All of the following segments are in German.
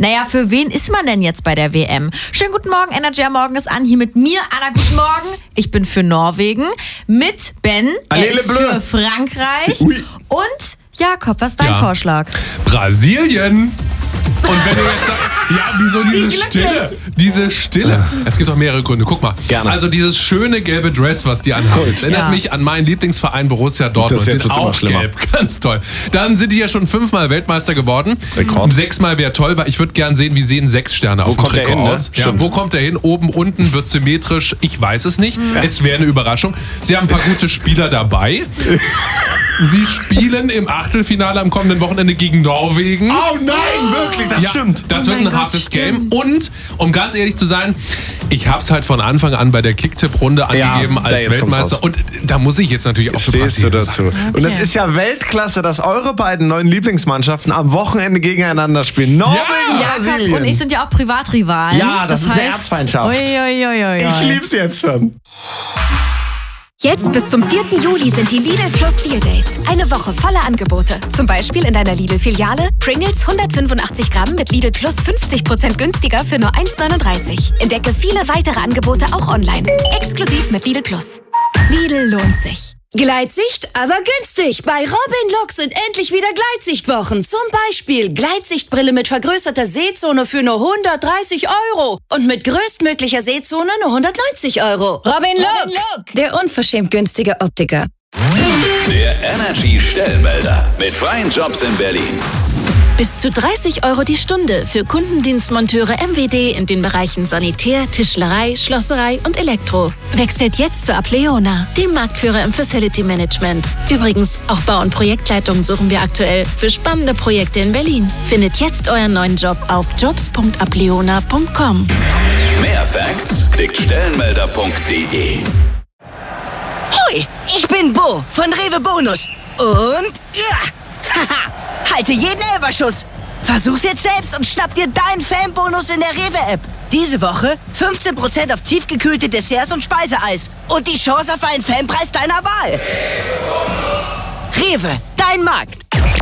Naja, für wen ist man denn jetzt bei der WM? Schönen guten Morgen, Energy am Morgen ist an. Hier mit mir, Anna, guten Morgen. Ich bin für Norwegen. Mit Ben, er ist für Frankreich. Und Jakob, was ist dein Vorschlag? Brasilien. Und wenn du jetzt sagst, ja, wieso diese Stille? Es gibt auch mehrere Gründe. Guck mal. Gerne. Also dieses schöne gelbe Dress, was die anhaben, das erinnert mich an meinen Lieblingsverein Borussia Dortmund. Das ist jetzt auch gelb. Ganz toll. Dann sind die ja schon 5-mal Weltmeister geworden. Rekord. 6-mal wäre toll, weil ich würde gern sehen, wie sehen 6 Sterne auf dem Trikot aus. Ja, wo kommt der hin? Oben, unten, wird symmetrisch? Ich weiß es nicht. Es wäre eine Überraschung. Sie haben ein paar gute Spieler dabei. Sie spielen im Achtelfinale am kommenden Wochenende gegen Norwegen. Oh nein, wirklich, das stimmt. Das wird ein hartes Game. Und, um ganz ehrlich zu sein, ich habe es halt von Anfang an bei der Kicktipp-Runde angegeben als Weltmeister. Und da muss ich jetzt natürlich auch für Brasilien dazu. Okay. Und es ist ja Weltklasse, dass eure beiden neuen Lieblingsmannschaften am Wochenende gegeneinander spielen. Norwegen, Brasilien. Jakob und ich sind ja auch Privatrivalen. Ja, das ist eine Erzfeindschaft. Ich lieb's jetzt schon. Jetzt bis zum 4. Juli sind die Lidl Plus Deal Days. Eine Woche voller Angebote. Zum Beispiel in deiner Lidl-Filiale Pringles 185 Gramm mit Lidl Plus 50% günstiger für nur 1,39. Entdecke viele weitere Angebote auch online. Exklusiv mit Lidl Plus. Lidl lohnt sich. Gleitsicht, aber günstig. Bei Robin Look sind endlich wieder Gleitsichtwochen. Zum Beispiel Gleitsichtbrille mit vergrößerter Sehzone für nur 130 € und mit größtmöglicher Sehzone nur 190 €. Robin Look, der unverschämt günstige Optiker. Der Energy Stellmelder mit freien Jobs in Berlin. Bis zu 30 € die Stunde für Kundendienstmonteure MWD in den Bereichen Sanitär, Tischlerei, Schlosserei und Elektro. Wechselt jetzt zu Apleona, dem Marktführer im Facility Management. Übrigens, auch Bau- und Projektleitung suchen wir aktuell für spannende Projekte in Berlin. Findet jetzt euren neuen Job auf jobs.apleona.com. Mehr Facts klickt stellenmelder.de. Hoi, ich bin Bo von Rewe Bonus. Und halte jeden Elferschuss. Versuch's jetzt selbst und schnapp dir deinen Fanbonus in der Rewe-App. Diese Woche 15% auf tiefgekühlte Desserts und Speiseeis. Und die Chance auf einen Fanpreis deiner Wahl. Rewe, dein Markt.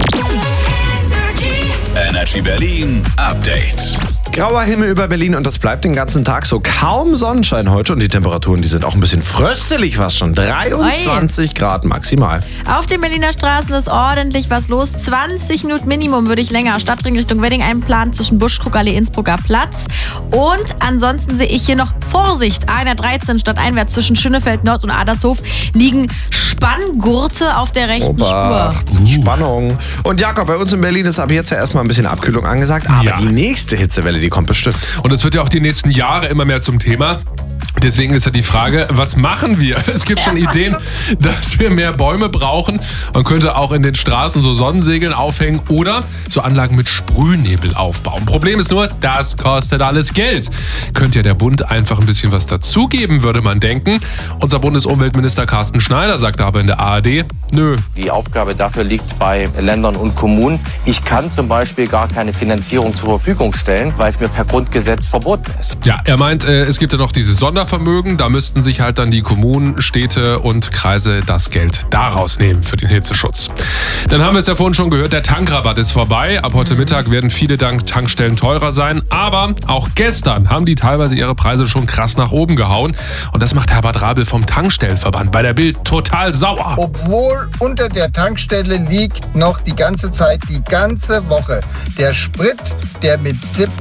Energy Berlin Update. Grauer Himmel über Berlin und das bleibt den ganzen Tag so. Kaum Sonnenschein heute und die Temperaturen, die sind auch ein bisschen fröstelig fast schon. 23 Grad maximal. Auf den Berliner Straßen ist ordentlich was los. 20 Minuten Minimum würde ich länger. Stadtring Richtung Wedding einplanen zwischen Buschkrugallee, Innsbrucker Platz. Und ansonsten sehe ich hier noch Vorsicht. A13 stadteinwärts zwischen Schönefeld Nord und Adershof liegen Spanngurte auf der rechten Spur. Spannung. Und Jakob, bei uns in Berlin ist ab jetzt ja erstmal ein bisschen Abkühlung angesagt. Aber die nächste Hitzewelle, die kommt bestimmt. Und es wird ja auch die nächsten Jahre immer mehr zum Thema. Deswegen ist ja die Frage, was machen wir? Es gibt schon Ideen, dass wir mehr Bäume brauchen. Man könnte auch in den Straßen so Sonnensegeln aufhängen oder so Anlagen mit Sprühnebel aufbauen. Problem ist nur, das kostet alles Geld. Könnte ja der Bund einfach ein bisschen was dazugeben, würde man denken. Unser Bundesumweltminister Carsten Schneider sagte aber in der ARD, nö. Die Aufgabe dafür liegt bei Ländern und Kommunen. Ich kann zum Beispiel gar keine Finanzierung zur Verfügung stellen, weil es mir per Grundgesetz verboten ist. Ja, er meint, es gibt ja noch dieses Sondervermögen. Da müssten sich halt dann die Kommunen, Städte und Kreise das Geld daraus nehmen für den Hitzeschutz. Dann haben wir es ja vorhin schon gehört, der Tankrabatt ist vorbei. Ab heute Mittag werden viele Tankstellen teurer sein. Aber auch gestern haben die teilweise ihre Preise schon krass nach oben gehauen. Und das macht Herbert Rabel vom Tankstellenverband bei der Bild total sauer. Obwohl unter der Tankstelle liegt noch die ganze Zeit, die ganze Woche, der Sprit, der mit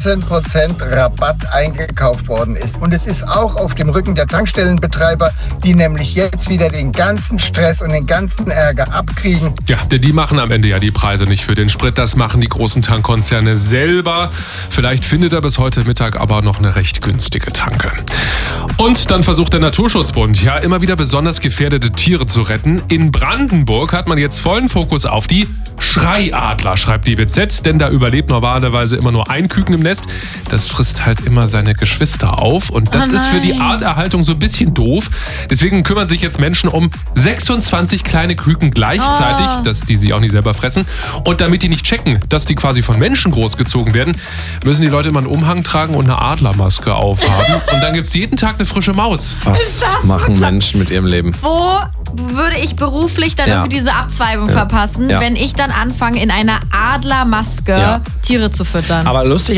17% Rabatt eingekauft worden ist. Und es ist auch auf dem Rücken der Tankstellenbetreiber, die nämlich jetzt wieder den ganzen Stress und den ganzen Ärger abkriegen. Ja, denn die machen am Ende ja die Preise nicht für den Sprit. Das machen die großen Tankkonzerne selber. Vielleicht findet er bis heute Mittag aber noch eine recht günstige Tanke. Und dann versucht der Naturschutzbund ja immer wieder besonders gefährdete Tiere zu retten. In Brandenburg hat man jetzt vollen Fokus auf die Schreiadler, schreibt die BZ, denn da überlebt normalerweise immer nur ein Küken im Nest. Das frisst halt immer seine Geschwister auf und das ist für die Arterhaltung so ein bisschen doof. Deswegen kümmern sich jetzt Menschen um 26 kleine Küken gleichzeitig, dass die sich auch nicht selber fressen. Und damit die nicht checken, dass die quasi von Menschen großgezogen werden, müssen die Leute immer einen Umhang tragen und eine Adlermaske aufhaben. Und dann gibt es jeden Tag eine frische Maus. Was machen Menschen mit ihrem Leben? Wo würde ich beruflich dann irgendwie diese Abzweigung verpassen, wenn ich dann anfange, in einer Adlermaske Tiere zu füttern? Aber lustig